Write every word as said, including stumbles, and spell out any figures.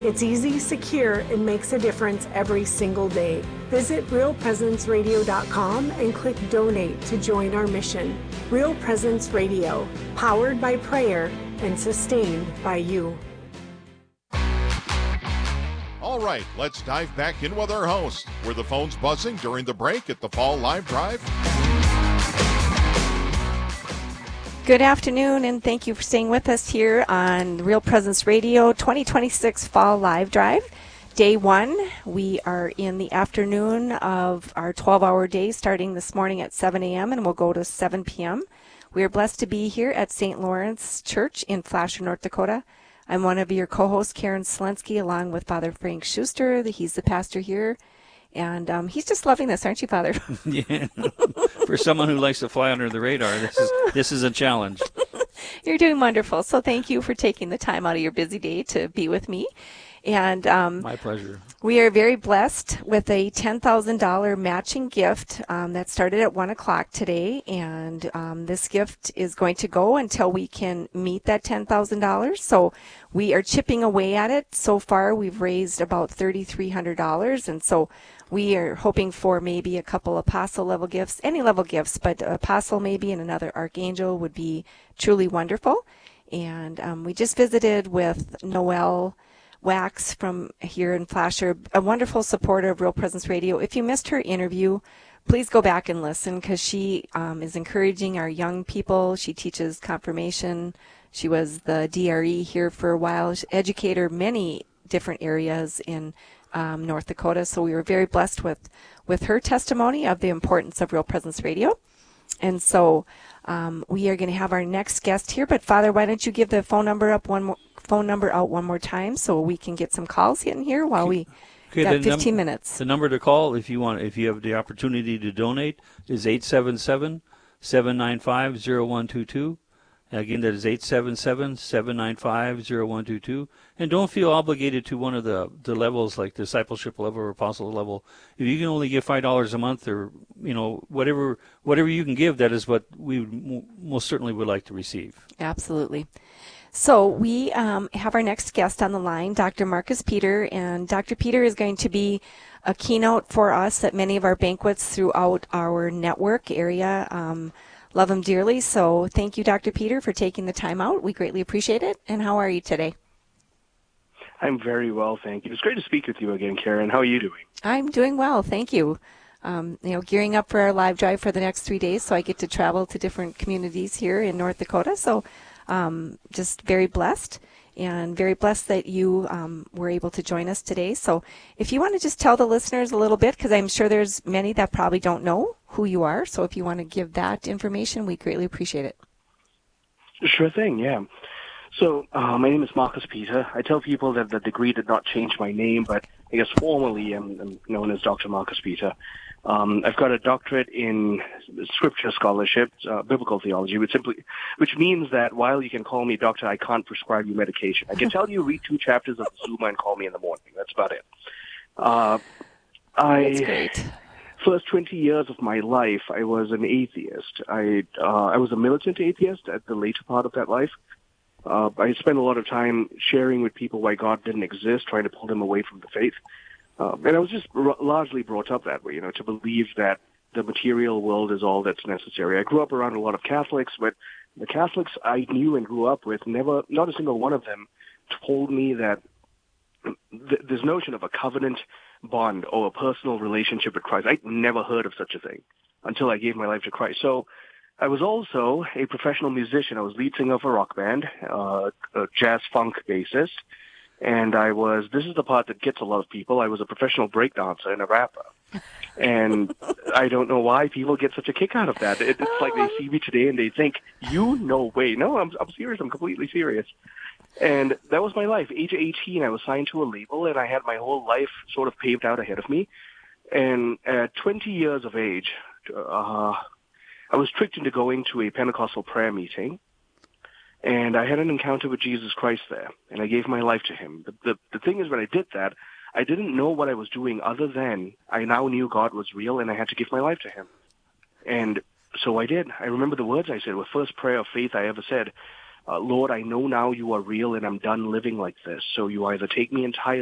It's easy, secure, and makes a difference every single day. Visit real presence radio dot com and click Donate to join our mission. Real Presence Radio, powered by prayer and sustained by you. All right, let's dive back in with our host. Were the phones buzzing during the break at the Fall Live Drive? Good afternoon, and thank you for staying with us here on Real Presence Radio twenty twenty-six Fall Live Drive. Day one, we are in the afternoon of our twelve-hour day starting this morning at seven a.m. and we'll go to seven p.m. We are blessed to be here at Saint Lawrence Church in Flasher, North Dakota. I'm one of your co-hosts, Karen Selensky, along with Father Frank Schuster. He's the pastor here. And um, he's just loving this, aren't you, Father? Yeah. For someone who likes to fly under the radar, this is this is a challenge. You're doing wonderful. So thank you for taking the time out of your busy day to be with me. And um, my pleasure. We are very blessed with a ten thousand dollars matching gift um, that started at one o'clock today. And um, this gift is going to go until we can meet that ten thousand dollars. So we are chipping away at it. So far, we've raised about three thousand three hundred dollars. And so we are hoping for maybe a couple apostle level gifts, any level gifts, but apostle maybe and another archangel would be truly wonderful. And um, we just visited with Noelle Wax from here in Flasher, a wonderful supporter of Real Presence Radio. If you missed her interview, please go back and listen because she um, is encouraging our young people. She teaches confirmation. She was the D R E here for a while, she educator many different areas in um, North Dakota. So we were very blessed with, with her testimony of the importance of Real Presence Radio. And so um, we are going to have our next guest here. But Father, why don't you give the phone number up one more, phone number out one more time so we can get some calls in here while we okay, got fifteen num- minutes. The number to call if you want, if you have the opportunity to donate, is eight seven seven, seven nine five, zero one two two. Again, that is eight seven seven, seven nine five, zero one two two. And don't feel obligated to one of the, the levels like discipleship level or apostle level. If you can only give five dollars a month or, you know, whatever whatever you can give, that is what we m- most certainly would like to receive. Absolutely. So we um, have our next guest on the line, Doctor Marcus Peter, and Doctor Peter is going to be a keynote for us at many of our banquets throughout our network area. Um, love him dearly. So thank you, Doctor Peter, for taking the time out. We greatly appreciate it. And how are you today? I'm very well, thank you. It's great to speak with you again, Karen. How are you doing? I'm doing well, thank you. Um, you know, gearing up for our live drive for the next three days, so I get to travel to different communities here in North Dakota. So um, just very blessed, and very blessed that you um, were able to join us today. So if you want to just tell the listeners a little bit, because I'm sure there's many that probably don't know who you are. So if you want to give that information, we greatly appreciate it. Sure thing, yeah. So uh, my name is Marcus Peter. I tell people that the degree did not change my name, but I guess formally I'm, I'm known as Doctor Marcus Peter. Um, I've got a doctorate in scripture scholarship, uh, biblical theology, which simply, which means that while you can call me doctor, I can't prescribe you medication. I can tell you read two chapters of the Zuma and call me in the morning. That's about it. Uh, I, That's great. First twenty years of my life, I was an atheist. I uh, I was a militant atheist at the later part of that life. Uh, I spent a lot of time sharing with people why God didn't exist, trying to pull them away from the faith. Uh, and I was just r- largely brought up that way, you know, to believe that the material world is all that's necessary. I grew up around a lot of Catholics, but the Catholics I knew and grew up with, never, not a single one of them told me that th- this notion of a covenant bond or a personal relationship with Christ, I'd never heard of such a thing until I gave my life to Christ. So I was also a professional musician. I was lead singer of a rock band, uh, a jazz funk bassist, and I was, this is the part that gets a lot of people, I was a professional breakdancer and a rapper. And I don't know why people get such a kick out of that. It, it's like they see me today and they think, you no way. No, I'm, I'm serious. I'm completely serious. And that was my life. Age eighteen, I was signed to a label, and I had my whole life sort of paved out ahead of me. And at twenty years of age, uh, I was tricked into going to a Pentecostal prayer meeting, and I had an encounter with Jesus Christ there, and I gave my life to him. The, the, the thing is, when I did that, I didn't know what I was doing other than I now knew God was real, and I had to give my life to him. And so I did. I remember the words I said, the first prayer of faith I ever said. uh, Lord, I know now you are real and I'm done living like this. So you either take me entirely